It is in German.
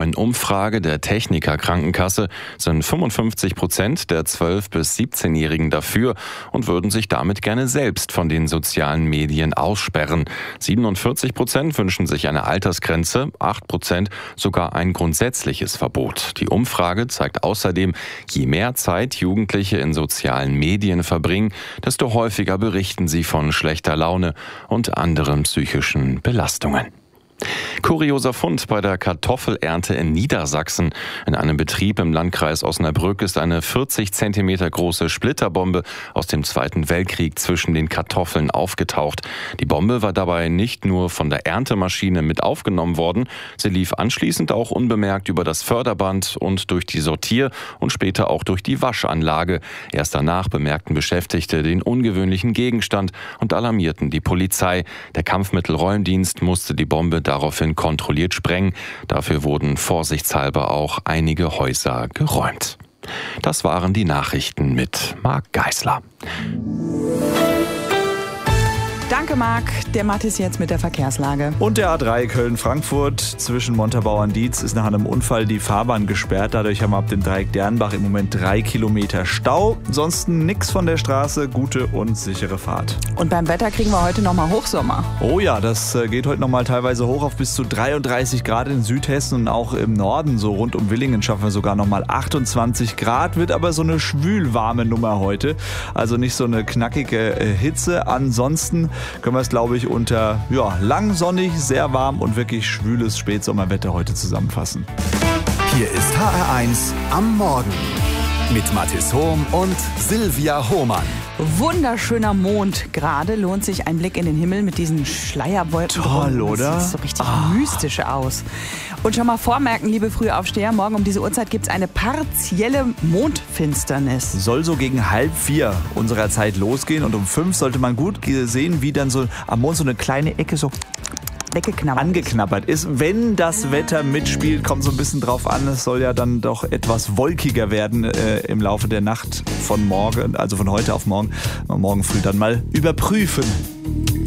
aktuellen Umfrage der Techniker Krankenkasse sind 55% der 12- bis 17-Jährigen dafür und würden sich damit gerne selbst von den sozialen Medien aussperren. 47% wünschen sich eine Altersgrenze, 8% sogar ein grundsätzliches Verbot. Die Umfrage zeigt außerdem, je mehr Zeit Jugendliche in sozialen Medien verbringen, desto häufiger berichten sie von schlechter Laune und anderen psychischen Belastungen. Kurioser Fund bei der Kartoffelernte in Niedersachsen. In einem Betrieb im Landkreis Osnabrück ist eine 40 Zentimeter große Splitterbombe aus dem Zweiten Weltkrieg zwischen den Kartoffeln aufgetaucht. Die Bombe war dabei nicht nur von der Erntemaschine mit aufgenommen worden, sie lief anschließend auch unbemerkt über das Förderband und durch die Sortier- und später auch durch die Waschanlage. Erst danach bemerkten Beschäftigte den ungewöhnlichen Gegenstand und alarmierten die Polizei. Der Kampfmittelräumdienst musste die Bombe daraufhin kontrolliert sprengen. Dafür wurden vorsichtshalber auch einige Häuser geräumt. Das waren die Nachrichten mit Marc Geisler. Danke, Marc. Der Matt ist jetzt mit der Verkehrslage. Und der A3 Köln-Frankfurt zwischen Montabaur und Dietz ist nach einem Unfall die Fahrbahn gesperrt. Dadurch haben wir ab dem Dreieck Dernbach im Moment 3 Kilometer Stau. Ansonsten nichts von der Straße, gute und sichere Fahrt. Und beim Wetter kriegen wir heute nochmal Hochsommer. Oh ja, das geht heute nochmal teilweise hoch auf bis zu 33 Grad in Südhessen und auch im Norden, so rund um Willingen, schaffen wir sogar nochmal 28 Grad. Wird aber so eine schwülwarme Nummer heute. Also nicht so eine knackige Hitze. Ansonsten können wir es, glaube ich, unter lang sonnig, sehr warm und wirklich schwüles Spätsommerwetter heute zusammenfassen. Hier ist HR1 am Morgen mit Mathis Hohm und Silvia Hohmann. Wunderschöner Mond. Gerade lohnt sich ein Blick in den Himmel mit diesen Schleierwolken. Toll, oder? Das sieht so richtig mystisch aus. Und schon mal vormerken, liebe Frühaufsteher, morgen um diese Uhrzeit gibt es eine partielle Mondfinsternis. Soll so gegen 3:30 unserer Zeit losgehen und um 5 sollte man gut sehen, wie dann so am Mond so eine kleine Ecke so angeknabbert ist. Wenn das Wetter mitspielt, kommt so ein bisschen drauf an. Es soll ja dann doch etwas wolkiger werden im Laufe der Nacht von morgen, also von heute auf morgen. Morgen früh dann mal überprüfen.